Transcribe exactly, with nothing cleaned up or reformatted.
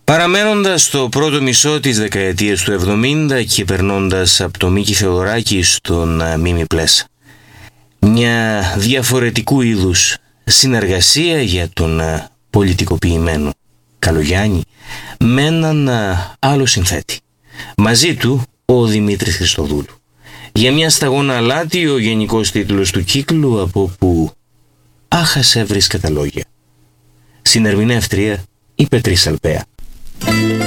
Παραμένοντας στο πρώτο μισό της δεκαετίας του εβδομήντα και περνώντας από το Μίκη Θεοδωράκη στον Μίμη Πλέσα, μια διαφορετικού είδους συνεργασία για τον πολιτικοποιημένο Καλογιάννη με έναν άλλο συνθέτη. Μαζί του ο Δημήτρης Χριστοδούλου. Για μια σταγόνα αλάτι, ο γενικός τίτλος του κύκλου, από που άχασε βρίσκα τα λόγια. Συνερμηνεύτρια η Πετρή Σαλπαία.